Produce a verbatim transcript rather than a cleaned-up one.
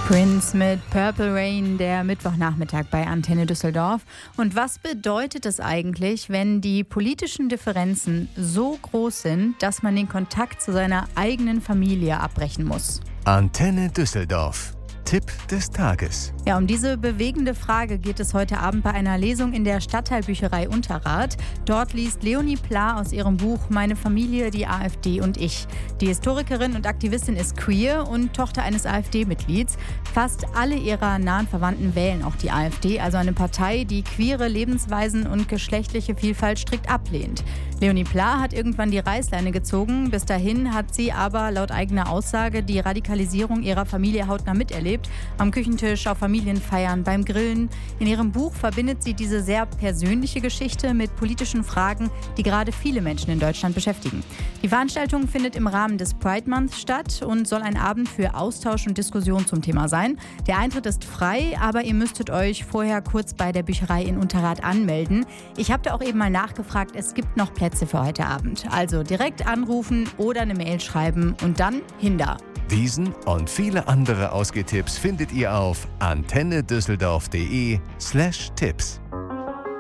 Prince mit Purple Rain, der Mittwochnachmittag bei Antenne Düsseldorf. Und was bedeutet es eigentlich, wenn die politischen Differenzen so groß sind, dass man den Kontakt zu seiner eigenen Familie abbrechen muss? Antenne Düsseldorf. Tipp des Tages. Ja, um diese bewegende Frage geht es heute Abend bei einer Lesung in der Stadtteilbücherei Unterrath. Dort liest Leonie Pla aus ihrem Buch Meine Familie, die AfD und ich. Die Historikerin und Aktivistin ist queer und Tochter eines AfD-Mitglieds. Fast alle ihrer nahen Verwandten wählen auch die AfD, also eine Partei, die queere Lebensweisen und geschlechtliche Vielfalt strikt ablehnt. Leonie Pla hat irgendwann die Reißleine gezogen. Bis dahin hat sie aber laut eigener Aussage die Radikalisierung ihrer Familie hautnah miterlebt. Am Küchentisch, auf Familienfeiern, beim Grillen. In ihrem Buch verbindet sie diese sehr persönliche Geschichte mit politischen Fragen, die gerade viele Menschen in Deutschland beschäftigen. Die Veranstaltung findet im Rahmen des Pride Month statt und soll ein Abend für Austausch und Diskussion zum Thema sein. Der Eintritt ist frei, aber ihr müsstet euch vorher kurz bei der Bücherei in Unterrath anmelden. Ich habe da auch eben mal nachgefragt, es gibt noch Plätze für heute Abend. Also direkt anrufen oder eine Mail schreiben und dann hin da. Diesen und viele andere Ausgehtipps findet ihr auf antennedüsseldorf.de slash Tipps.